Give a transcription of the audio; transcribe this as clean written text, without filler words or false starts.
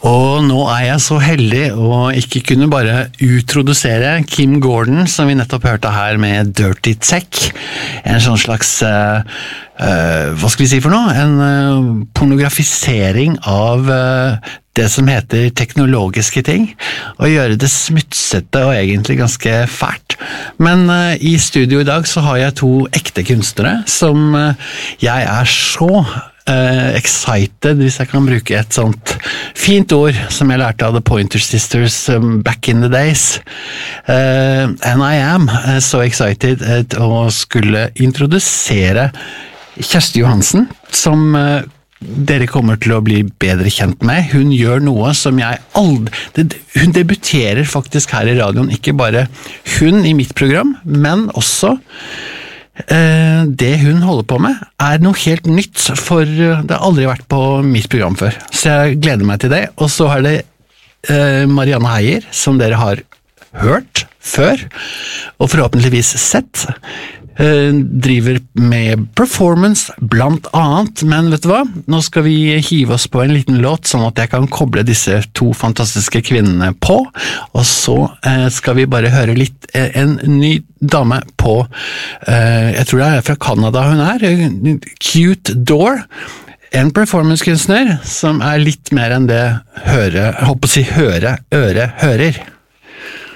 Og nå jeg så heldig å ikke kunne bare utrodusere Kim Gordon, som vi nettopp hørte her med Dirty Tech, en sånn slags, hva skal vi si for noe? En pornografisering av det som heter teknologiske ting, og gjøre det smutsete og egentlig ganske fælt. Men i studio i dag så har jeg to ekte kunstnere, som jeg så excited, hvis jeg kan bruke et sånt fint ord som jeg lærte av The Pointer Sisters back in the days. And I am so excited å skulle introdusere Kjersti Johansen, som dere kommer til å bli bedre kjent med. Hun gjør noe som jeg aldri... Hun debuterer faktisk her i radioen, ikke bare hun i mitt program, men også det hun holder på med noe helt nytt, for det har aldri vært på mitt program før. Så jeg gleder meg til det. Og så har det Marianne Heier, som dere har hørt før, og forhåpentligvis sett. Driver med performance blant annet, men vet du hva? Nå skal vi hive oss på en liten låt, sånn at jeg kan koble disse to fantastiske kvinnene på, og så skal vi bare høre litt en ny dame på, jeg tror det fra Canada hun Cute Door, en performancekunstner som litt mer enn det høre, jeg håper å si høre, øre, hører.